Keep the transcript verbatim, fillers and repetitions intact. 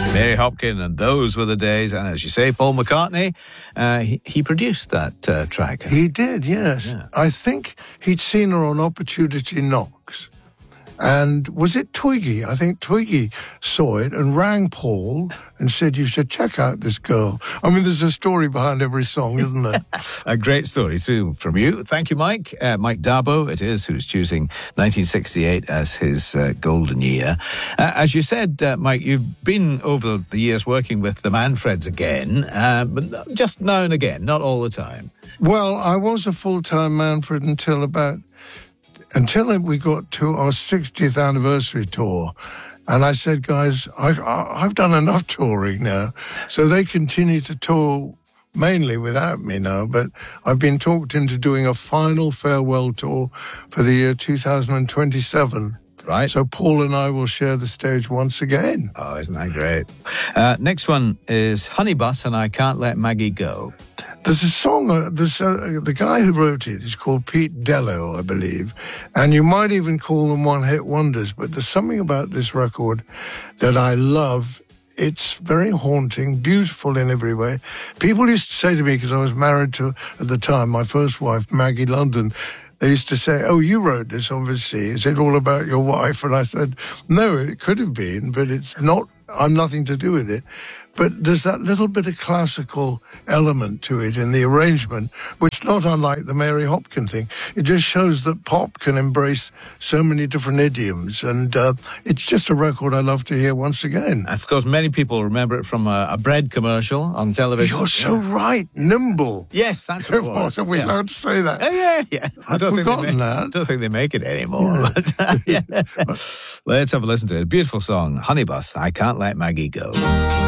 Mary Hopkin, and those were the days. And as you say, Paul McCartney, uh, he, he produced that uh, track. He did, yes. Yeah. I think he'd seen her on Opportunity Knocks. And was it Twiggy? I think Twiggy saw it and rang Paul and said, you should check out this girl. I mean, there's a story behind every song, isn't there? A great story, too, from you. Thank you, Mike. Uh, Mike Darbo, it is, who's choosing nineteen sixty-eight as his uh, golden year. Uh, as you said, uh, Mike, you've been over the years working with the Manfreds again, uh, but just now and again, not all the time. Well, I was a full-time Manfred until about... Until we got to our sixtieth anniversary tour. And I said, guys, I, I, I've done enough touring now. So they continue to tour mainly without me now. But I've been talked into doing a final farewell tour for the year two thousand twenty-seven. Right. So Paul and I will share the stage once again. Oh, isn't that great? Uh, next one is Honey Bus and I Can't Let Maggie Go. There's a song, uh, there's uh, the guy who wrote it is called Pete Dello, I believe, and you might even call them one-hit wonders, but there's something about this record that I love. It's very haunting, beautiful in every way. People used to say to me, because I was married to, at the time, my first wife, Maggie London, they used to say, oh, you wrote this, obviously. Is it all about your wife? And I said, no, it could have been, but it's not. I'm nothing to do with it. But there's that little bit of classical element to it in the arrangement, which not unlike the Mary Hopkin thing. It just shows that pop can embrace so many different idioms. And uh, it's just a record I love to hear once again. Of course, many people remember it from a, a bread commercial on television. You're so yeah. right. Nimble. Yes, that's what it was. Are we yeah. allowed to say that? Oh, yeah, yeah. I don't think, forgotten they make, that. don't think they make it anymore. Yeah. But, uh, yeah. Let's have a listen to it. Beautiful song, Honey Bus, I Can't Let Maggie Go.